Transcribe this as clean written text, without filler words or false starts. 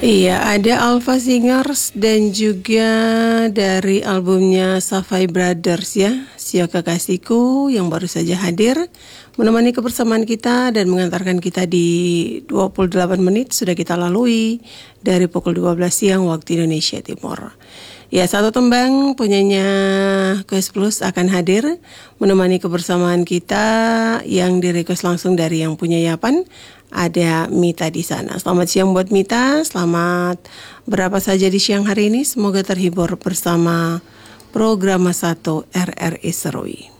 Iya, ada Alpha Singers dan juga dari albumnya Safai Brothers ya, Sio Kekasihku yang baru saja hadir menemani kebersamaan kita dan mengantarkan kita di 28 menit sudah kita lalui dari pukul 12 siang waktu Indonesia Timur. Ya, satu tembang punyanya Quest Plus akan hadir menemani kebersamaan kita yang di-request langsung dari yang punya Yapan. Ada Mita di sana. Selamat siang buat Mita. Selamat berapa saja di siang hari ini. Semoga terhibur bersama program 1 RRI Serui.